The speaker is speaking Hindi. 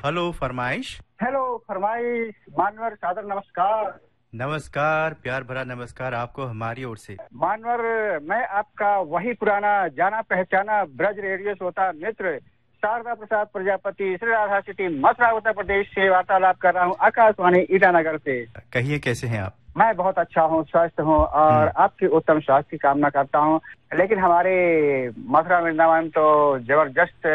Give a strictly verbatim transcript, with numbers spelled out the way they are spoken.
हेलो फरमाइश। हेलो फरमाइश। मानवर सादर नमस्कार। नमस्कार, प्यार भरा नमस्कार आपको हमारी ओर से। मानवर, मैं आपका वही पुराना जाना पहचाना ब्रज रेडियो श्रोता मित्र शारदा प्रसाद प्रजापति श्री राधा सिटी मथुरा उत्तर प्रदेश से वार्तालाप कर रहा हूँ आकाशवाणी ईटानगर से। कहिए कैसे हैं आप? मैं बहुत अच्छा हूँ, स्वस्थ हूँ और आपके उत्तम स्वास्थ्य की कामना करता हूँ। लेकिन हमारे मथुरा वृंदावन तो जबरदस्त